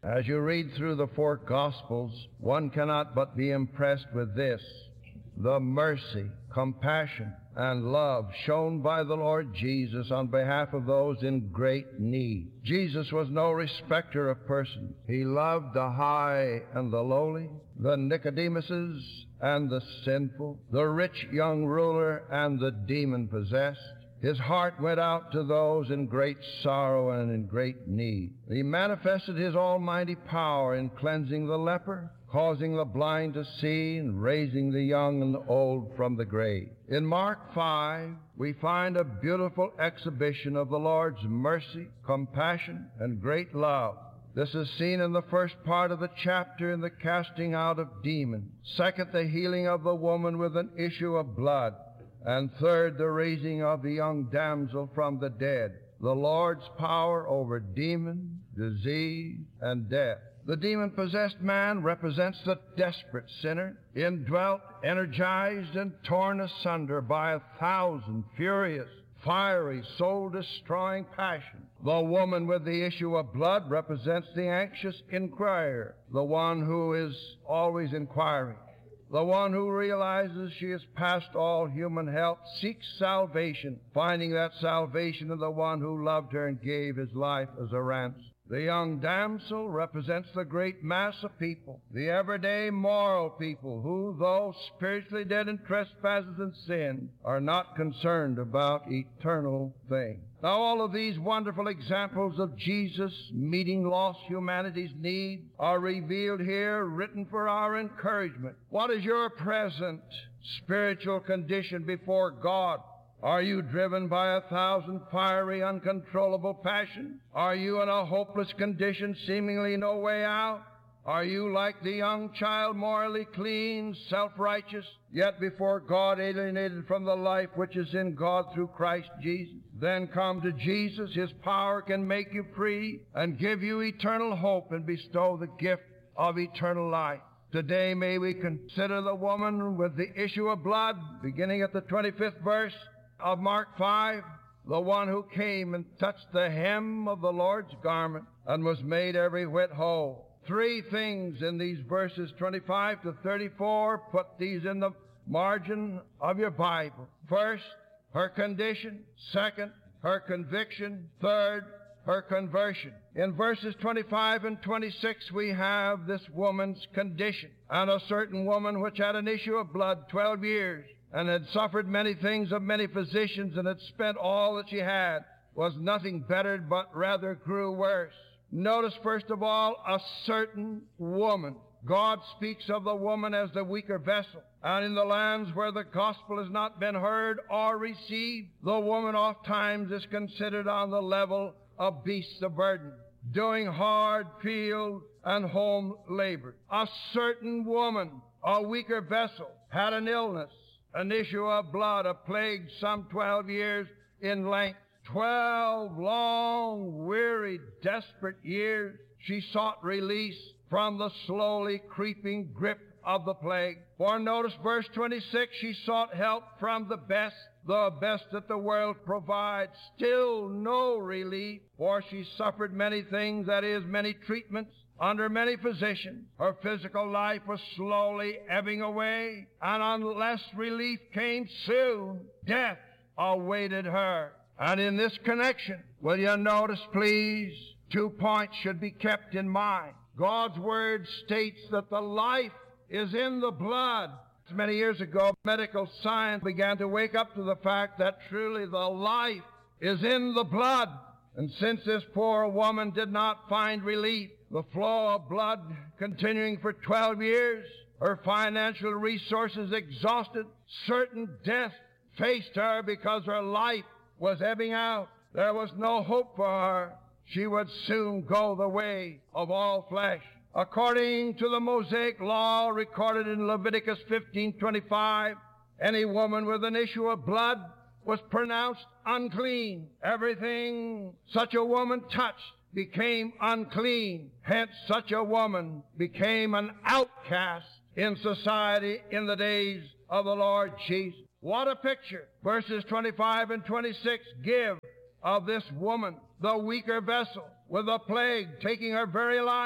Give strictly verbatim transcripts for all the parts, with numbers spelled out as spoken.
As you read through the four Gospels, one cannot but be impressed with this: the mercy, compassion, and love shown by the Lord Jesus on behalf of those in great need. Jesus was no respecter of persons. He loved the high and the lowly, the Nicodemuses and the sinful, the rich young ruler and the demon-possessed. His heart went out to those in great sorrow and in great need. He manifested his almighty power in cleansing the leper, causing the blind to see, and raising the young and the old from the grave. In Mark five, we find a beautiful exhibition of the Lord's mercy, compassion, and great love. This is seen in the first part of the chapter in the casting out of demons. Second, the healing of the woman with an issue of blood. And third, the raising of the young damsel from the dead. The Lord's power over demon, disease, and death. The demon-possessed man represents the desperate sinner, indwelt, energized, and torn asunder by a thousand furious, fiery, soul-destroying passions. The woman with the issue of blood represents the anxious inquirer, the one who is always inquiring, the one who realizes she is past all human help, seeks salvation, finding that salvation in the one who loved her and gave his life as a ransom. The young damsel represents the great mass of people, the everyday moral people who, though spiritually dead in trespasses and sin, are not concerned about eternal things. Now, all of these wonderful examples of Jesus meeting lost humanity's needs are revealed here, written for our encouragement. What is your present spiritual condition before God? Are you driven by a thousand fiery, uncontrollable passions? Are you in a hopeless condition, seemingly no way out? Are you like the young child, morally clean, self-righteous, yet before God alienated from the life which is in God through Christ Jesus? Then come to Jesus. His power can make you free and give you eternal hope and bestow the gift of eternal life. Today may we consider the woman with the issue of blood, beginning at the twenty-fifth verse of Mark five, the one who came and touched the hem of the Lord's garment and was made every whit whole. Three things in these verses twenty-five to thirty-four. Put these in the margin of your Bible. First, her condition. Second, her conviction. Third, her conversion. In verses twenty-five and twenty-six, we have this woman's condition. And a certain woman which had an issue of blood twelve years, and had suffered many things of many physicians, and had spent all that she had, was nothing bettered, but rather grew worse. Notice, first of all, a certain woman. God speaks of the woman as the weaker vessel. And in the lands where the gospel has not been heard or received, the woman oft times is considered on the level of beasts of burden, doing hard field and home labor. A certain woman, a weaker vessel, had an illness, an issue of blood, a plague some twelve years in length. Twelve long, weary, desperate years she sought release from the slowly creeping grip of the plague. For notice verse twenty-six, she sought help from the best, the best that the world provides. Still no relief, for she suffered many things, that is, many treatments, under many physicians. Her physical life was slowly ebbing away, and unless relief came soon, death awaited her. And in this connection, will you notice, please, two points should be kept in mind. God's Word states that the life is in the blood. Many years ago, medical science began to wake up to the fact that truly the life is in the blood. And since this poor woman did not find relief, the flow of blood continuing for twelve years, her financial resources exhausted, certain death faced her because her life was ebbing out. There was no hope for her. She would soon go the way of all flesh. According to the Mosaic law recorded in Leviticus fifteen twenty-five, any woman with an issue of blood was pronounced unclean. Everything such a woman touched became unclean. Hence, such a woman became an outcast in society in the days of the Lord Jesus. What a picture verses twenty-five and twenty-six give of this woman, the weaker vessel, with a plague taking her very life.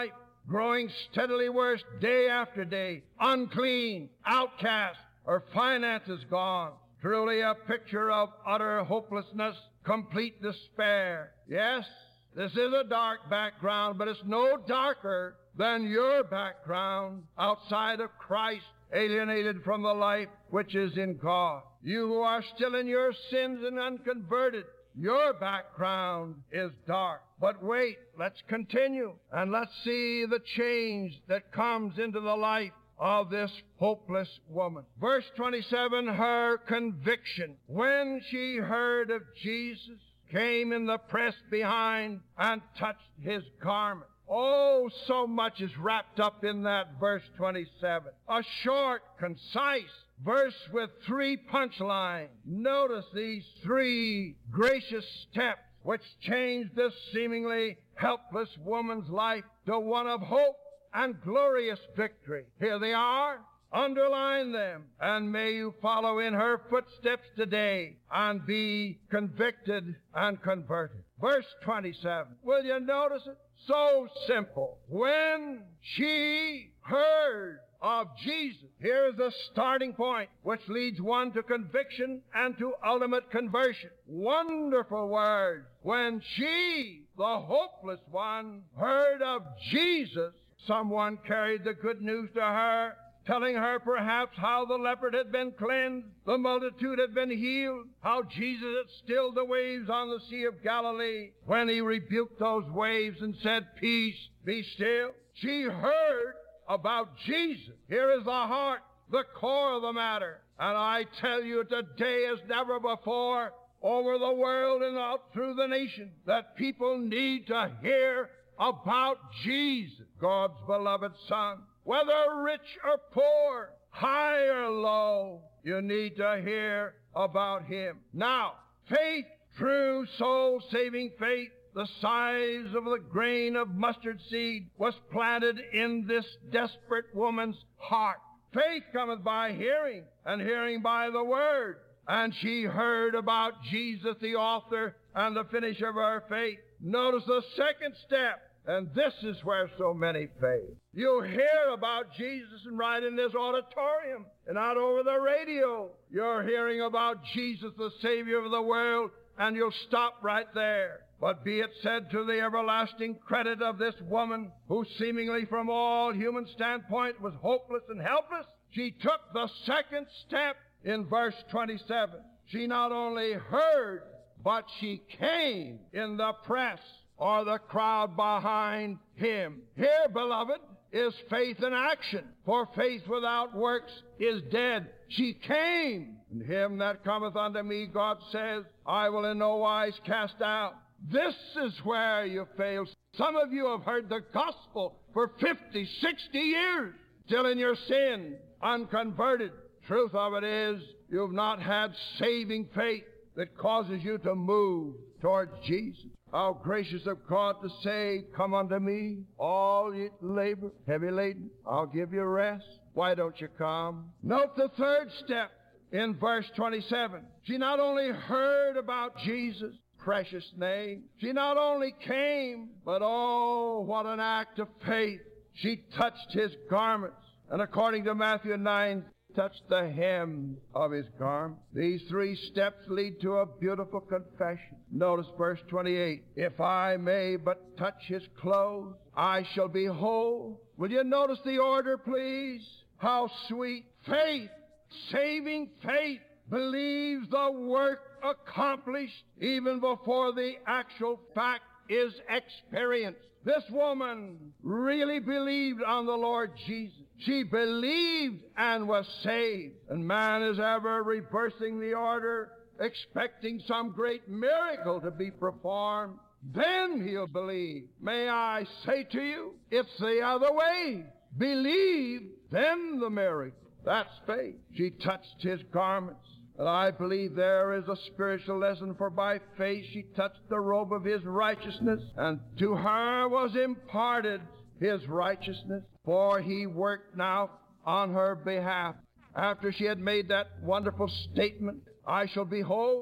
growing steadily worse day after day, unclean, outcast, her finances gone. Truly a picture of utter hopelessness, complete despair. Yes, this is a dark background, but it's no darker than your background outside of Christ, alienated from the life which is in God. You who are still in your sins and unconverted, your background is dark. But wait, let's continue, and let's see the change that comes into the life of this hopeless woman. Verse twenty-seven, her conviction. When she heard of Jesus, came in the press behind and touched his garment. Oh, so much is wrapped up in that verse twenty-seven. A short, concise verse with three punchlines. Notice these three gracious steps which changed this seemingly helpless woman's life to one of hope and glorious victory. Here they are. Underline them, and may you follow in her footsteps today and be convicted and converted. Verse twenty-seven. Will you notice it? So simple. When she heard of Jesus. Here's the starting point, which leads one to conviction and to ultimate conversion. Wonderful words. When she, the hopeless one, heard of Jesus, someone carried the good news to her, telling her perhaps how the leopard had been cleansed, the multitude had been healed, how Jesus had stilled the waves on the Sea of Galilee when he rebuked those waves and said, "Peace, be still." She heard about Jesus. Here is the heart, the core of the matter. And I tell you today as never before, over the world and out through the nation, that people need to hear about Jesus, God's beloved Son. Whether rich or poor, high or low, you need to hear about him. Now, faith, true soul-saving faith, the size of the grain of mustard seed, was planted in this desperate woman's heart. Faith cometh by hearing, and hearing by the word. And she heard about Jesus, the author and the finisher of her faith. Notice the second step, and this is where so many fail. You hear about Jesus and right in this auditorium and out over the radio. You're hearing about Jesus, the Savior of the world, and you'll stop right there. But be it said to the everlasting credit of this woman, who seemingly from all human standpoint was hopeless and helpless, she took the second step in verse twenty-seven. She not only heard, but she came in the press or the crowd behind him. Here, beloved, is faith in action. For faith without works is dead. She came. And him that cometh unto me, God says, I will in no wise cast out. This is where you fail. Some of you have heard the gospel for fifty, sixty years, still in your sin, unconverted. Truth of it is, you've not had saving faith that causes you to move towards Jesus. How gracious of God to say, come unto me, all ye labor, heavy laden, I'll give you rest. Why don't you come? Note the third step in verse twenty-seven. She not only heard about Jesus' precious name, she not only came, but oh, what an act of faith. She touched his garments, and according to Matthew nine, touched the hem of his garment. These three steps lead to a beautiful confession. Notice verse twenty-eight. If I may but touch his clothes, I shall be whole. Will you notice the order, please? How sweet. Faith, saving faith, believes the work accomplished even before the actual fact is experienced. This woman really believed on the Lord Jesus. She believed and was saved. And man is ever reversing the order, expecting some great miracle to be performed. Then he'll believe. May I say to you, it's the other way. Believe, then the miracle. That's faith. She touched his garments. And I believe there is a spiritual lesson, for by faith she touched the robe of his righteousness, and to her was imparted his righteousness, for he worked now on her behalf. After she had made that wonderful statement, I shall be whole,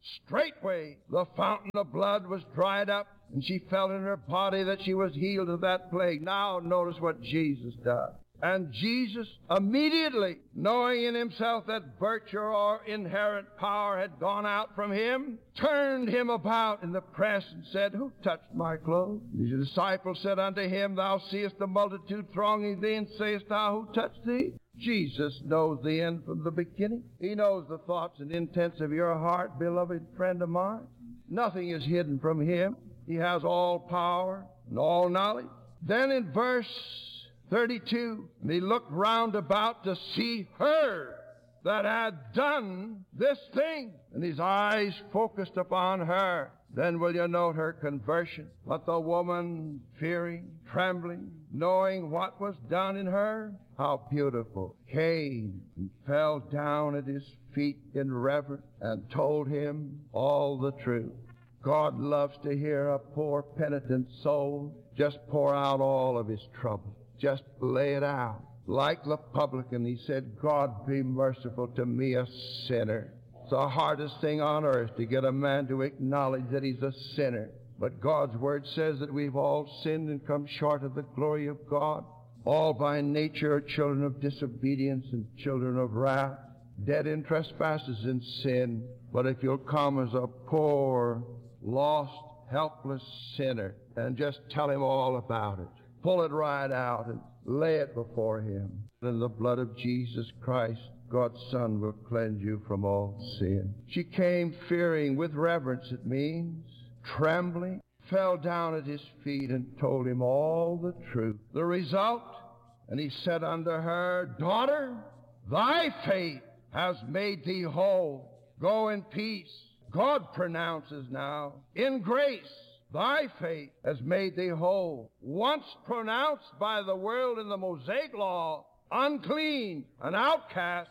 straightway the fountain of blood was dried up, and she felt in her body that she was healed of that plague. Now notice what Jesus does. And Jesus, immediately, knowing in himself that virtue or inherent power had gone out from him, turned him about in the press and said, Who touched my clothes? The disciples said unto him, Thou seest the multitude thronging thee, and sayest thou, Who touched thee? Jesus knows the end from the beginning. He knows the thoughts and intents of your heart, beloved friend of mine. Nothing is hidden from him. He has all power and all knowledge. Then in verse thirty-two, and he looked round about to see her that had done this thing, and his eyes focused upon her. Then will you note her conversion? But the woman, fearing, trembling, knowing what was done in her, how beautiful, came and fell down at his feet in reverence and told him all the truth. God loves to hear a poor penitent soul just pour out all of his trouble. Just lay it out. Like the publican, he said, God be merciful to me, a sinner. It's the hardest thing on earth to get a man to acknowledge that he's a sinner. But God's word says that we've all sinned and come short of the glory of God. All by nature are children of disobedience and children of wrath, dead in trespasses and sin. But if you'll come as a poor, lost, helpless sinner and just tell him all about it, pull it right out and lay it before him. And the blood of Jesus Christ, God's Son, will cleanse you from all sin. She came fearing, with reverence it means, trembling, fell down at his feet and told him all the truth. The result, and he said unto her, Daughter, thy faith has made thee whole. Go in peace. God pronounces now, in grace, thy faith has made thee whole. Once pronounced by the world in the Mosaic law, unclean, an outcast,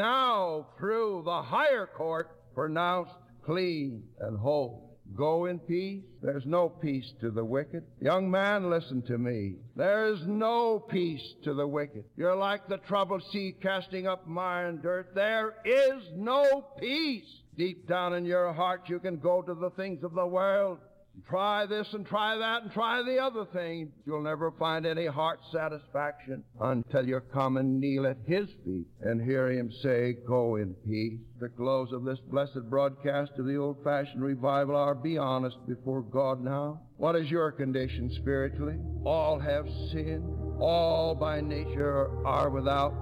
now through the higher court pronounced clean and whole. Go in peace. There's no peace to the wicked. Young man, listen to me. There is no peace to the wicked. You're like the troubled sea casting up mire and dirt. There is no peace. Deep down in your heart, you can go to the things of the world. Try this and try that and try the other thing. You'll never find any heart satisfaction until you come and kneel at his feet and hear him say, Go in peace. The close of this blessed broadcast of the old-fashioned revival hour, be honest before God now. What is your condition spiritually? All have sinned. All by nature are without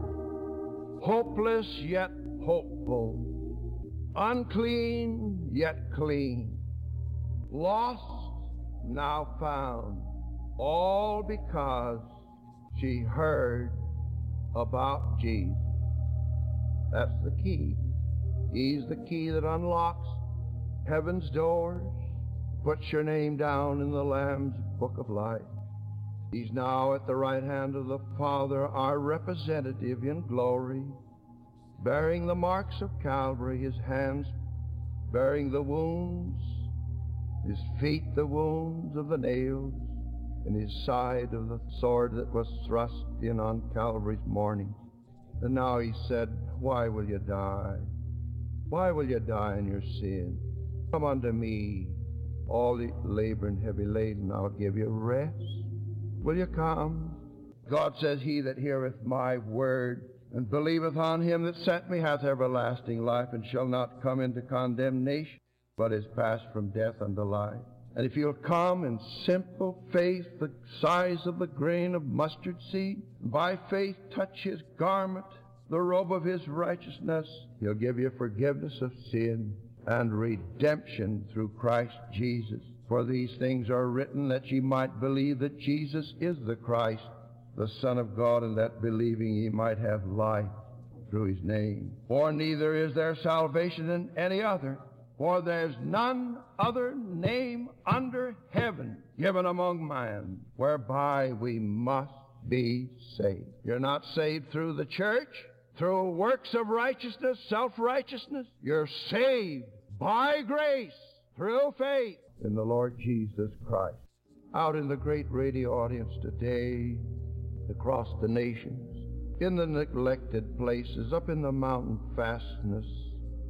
hope. Hopeless yet hopeful. Unclean yet clean. Lost, now found, all because she heard about Jesus. That's the key. He's the key that unlocks heaven's doors, puts your name down in the Lamb's book of life. He's now at the right hand of the Father, our representative in glory, bearing the marks of Calvary, his hands bearing the wounds, his feet the wounds of the nails, and his side of the sword that was thrust in on Calvary's morning. And now he said, Why will you die? Why will you die in your sin? Come unto me, all the labor and heavy laden, I'll give you rest. Will you come? God says, He that heareth my word and believeth on him that sent me hath everlasting life, and shall not come into condemnation, but is passed from death unto life. And if you'll come in simple faith, the size of the grain of mustard seed, by faith touch his garment, the robe of his righteousness, he'll give you forgiveness of sin and redemption through Christ Jesus. For these things are written that ye might believe that Jesus is the Christ, the Son of God, and that believing ye might have life through his name. For neither is there salvation in any other, for there's none other name under heaven given among men whereby we must be saved. You're not saved through the church, through works of righteousness, self-righteousness. You're saved by grace through faith in the Lord Jesus Christ. Out in the great radio audience today, across the nations, in the neglected places, up in the mountain fastness,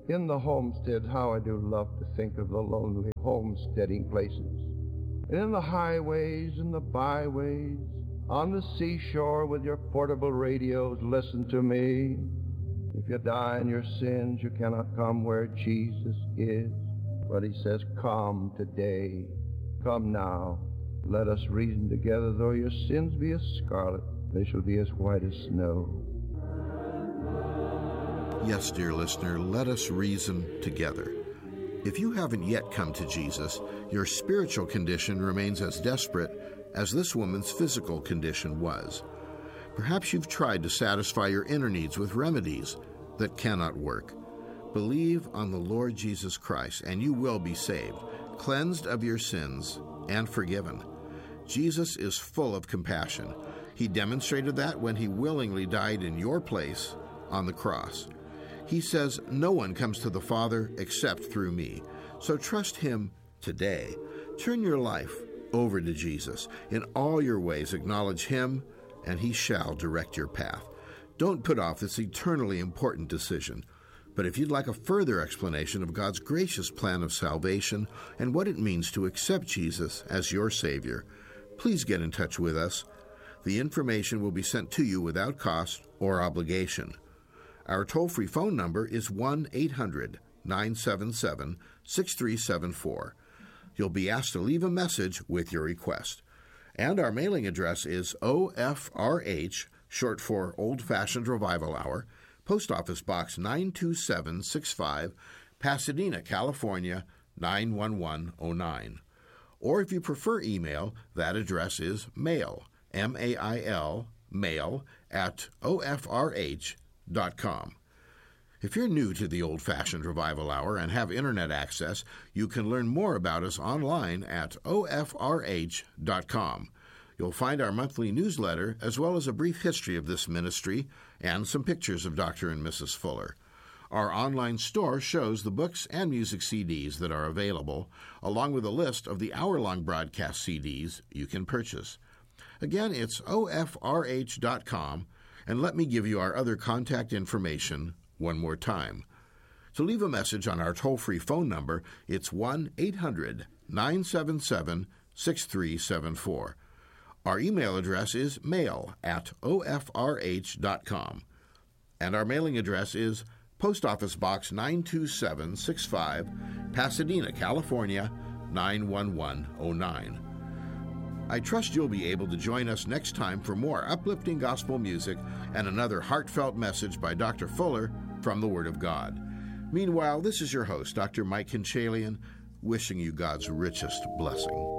In the homestead, how I do love to think of the lonely homesteading places. And in the highways and the byways, on the seashore with your portable radios, listen to me. If you die in your sins, you cannot come where Jesus is. But he says, come today, come now. Let us reason together. Though your sins be as scarlet, they shall be as white as snow. Yes, dear listener, let us reason together. If you haven't yet come to Jesus, your spiritual condition remains as desperate as this woman's physical condition was. Perhaps you've tried to satisfy your inner needs with remedies that cannot work. Believe on the Lord Jesus Christ, and you will be saved, cleansed of your sins, and forgiven. Jesus is full of compassion. He demonstrated that when he willingly died in your place on the cross. He says, no one comes to the Father except through me. So trust him today. Turn your life over to Jesus. In all your ways, acknowledge him, and he shall direct your path. Don't put off this eternally important decision. But if you'd like a further explanation of God's gracious plan of salvation and what it means to accept Jesus as your Savior, please get in touch with us. The information will be sent to you without cost or obligation. Our toll-free phone number is one eight hundred nine seven seven six three seven four. You'll be asked to leave a message with your request. And our mailing address is O F R H, short for Old Fashioned Revival Hour, Post Office Box nine two seven six five, Pasadena, California, nine one one oh nine. Or if you prefer email, that address is mail, M A I L, mail, at O F R H dot com. If you're new to the Old Fashioned Revival Hour and have internet access, you can learn more about us online at O F R H dot com. You'll find our monthly newsletter as well as a brief history of this ministry and some pictures of Doctor and Missus Fuller. Our online store shows the books and music C Ds that are available, along with a list of the hour-long broadcast C Ds you can purchase. Again, it's O F R H dot com, and let me give you our other contact information one more time. To leave a message on our toll-free phone number, it's one eight hundred nine seven seven six three seven four. Our email address is mail at O F R H dot com. And our mailing address is Post Office Box nine two seven six five, Pasadena, California, nine one one oh nine. I trust you'll be able to join us next time for more uplifting gospel music and another heartfelt message by Doctor Fuller from the Word of God. Meanwhile, this is your host, Doctor Mike Kinchalian, wishing you God's richest blessing.